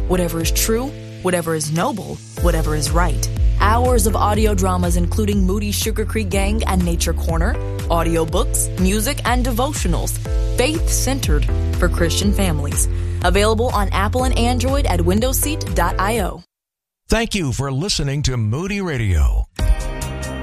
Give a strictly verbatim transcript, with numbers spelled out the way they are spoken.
whatever is true, whatever is noble, whatever is right. Hours of audio dramas including Moody Sugar Creek Gang and Nature Corner, audiobooks, music, and devotionals, faith-centered for Christian families. Available on Apple and Android at window seat dot io. Thank you for listening to Moody Radio.